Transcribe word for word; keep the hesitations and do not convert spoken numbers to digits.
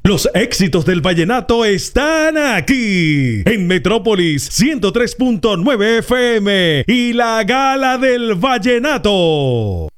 Los éxitos del vallenato están aquí en Metrópolis ciento tres punto nueve F M y la Gala del Vallenato.